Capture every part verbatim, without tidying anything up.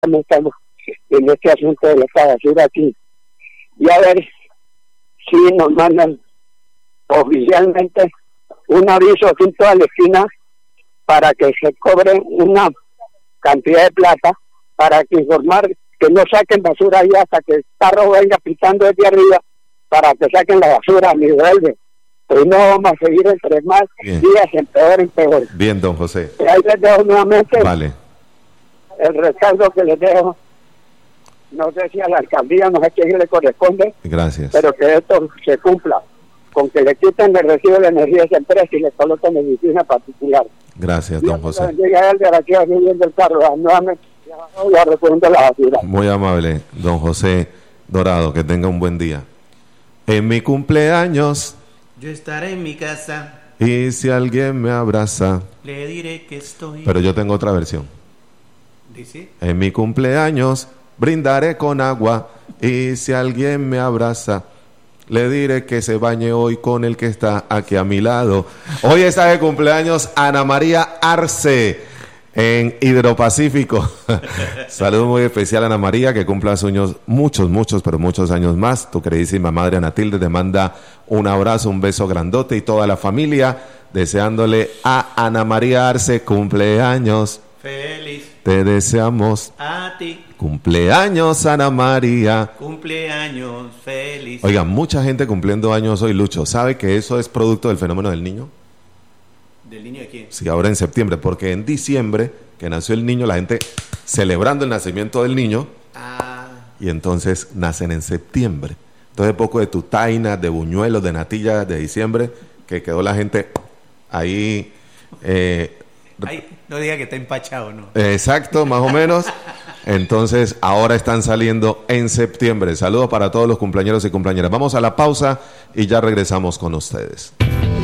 estamos en este asunto de la basura aquí. Y a ver si nos mandan oficialmente un aviso aquí en toda la esquina para que se cobre una cantidad de plata para que informar que no saquen basura ahí hasta que el carro venga pitando desde arriba para que saquen la basura a mi vuelve. Pues no vamos a seguir entre más Bien. días en peor en peor. Bien, don José. Y ahí les dejo nuevamente vale. el respaldo que les dejo. No sé si a la alcaldía, no sé a quién le corresponde. Gracias. Pero que esto se cumpla. Con que le quiten el recibo de energía a esa empresa y le coloquen medicina particular. Gracias, don José. Llega el de aquí viendo el carro, nuevamente ya recogiendo la basura. Muy amable, don José Dorado, que tenga un buen día. En mi cumpleaños yo estaré en mi casa y si alguien me abraza le diré que estoy. Pero yo tengo otra versión. ¿Dice? En mi cumpleaños brindaré con agua y si alguien me abraza le diré que se bañe hoy con el que está aquí a mi lado. Hoy está de cumpleaños Ana María Arce en Hidropacífico. Saludo muy especial a Ana María, que cumpla sueños muchos, muchos, pero muchos años más. Tu queridísima madre Ana Tilde te manda un abrazo, un beso grandote y toda la familia, deseándole a Ana María Arce cumpleaños. Feliz. Te deseamos a ti. Cumpleaños, Ana María. Cumpleaños feliz. Oigan, mucha gente cumpliendo años hoy, Lucho. ¿Sabe que eso es producto del fenómeno del niño? ¿Del niño de quién? Sí, ahora en septiembre, porque en diciembre, que nació el niño, la gente celebrando el nacimiento del niño, ah. y entonces nacen en septiembre. Entonces, poco de tutainas, de buñuelos, de natillas de diciembre, que quedó la gente ahí... Eh, Ay, no diga que está empachado, ¿no? Exacto, más o menos. Entonces, ahora están saliendo en septiembre. Saludos para todos los cumpleañeros y cumpleañeras. Vamos a la pausa y ya regresamos con ustedes.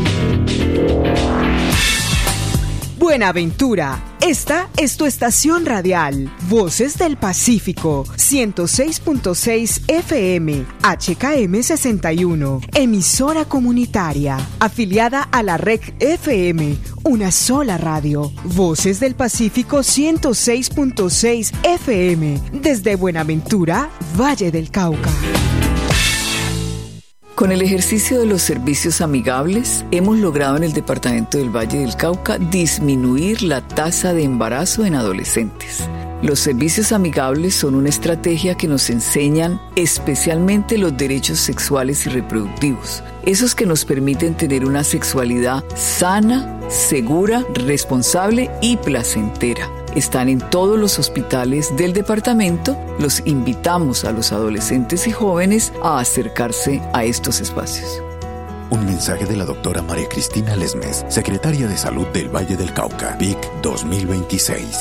Buenaventura, esta es tu estación radial, Voces del Pacífico, ciento seis punto seis F M, H K M sesenta y uno, emisora comunitaria, afiliada a la R E C F M, una sola radio, Voces del Pacífico ciento seis punto seis F M, desde Buenaventura, Valle del Cauca. Con el ejercicio de los servicios amigables, hemos logrado en el departamento del Valle del Cauca disminuir la tasa de embarazo en adolescentes. Los servicios amigables son una estrategia que nos enseñan especialmente los derechos sexuales y reproductivos, esos que nos permiten tener una sexualidad sana, segura, responsable y placentera. Están en todos los hospitales del departamento. Los invitamos a los adolescentes y jóvenes a acercarse a estos espacios. Un mensaje de la doctora María Cristina Lesmes, secretaria de Salud del Valle del Cauca, V I C dos mil veintiséis.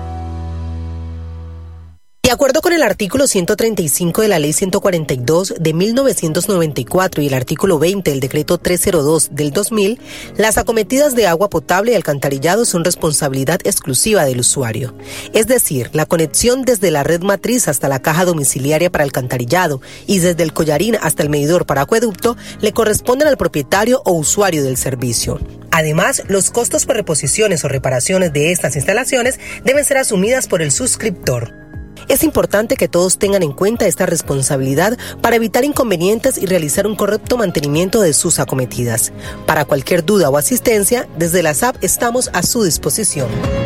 De acuerdo con el artículo ciento treinta y cinco de la Ley ciento cuarenta y dos de mil novecientos noventa y cuatro y el artículo veinte del Decreto trescientos dos del dos mil, las acometidas de agua potable y alcantarillado son responsabilidad exclusiva del usuario. Es decir, la conexión desde la red matriz hasta la caja domiciliaria para alcantarillado y desde el collarín hasta el medidor para acueducto le corresponden al propietario o usuario del servicio. Además, los costos por reposiciones o reparaciones de estas instalaciones deben ser asumidas por el suscriptor. Es importante que todos tengan en cuenta esta responsabilidad para evitar inconvenientes y realizar un correcto mantenimiento de sus acometidas. Para cualquier duda o asistencia, desde la S A P estamos a su disposición.